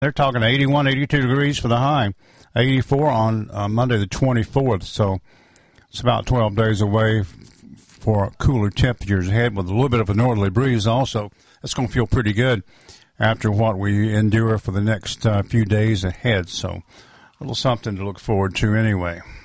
They're talking 81, 82 degrees for the high, 84 on Monday the 24th. So it's about 12 days away for cooler temperatures ahead with a little bit of a northerly breeze also. It's going to feel pretty good after what we endure for the next few days ahead. So a little something to look forward to anyway.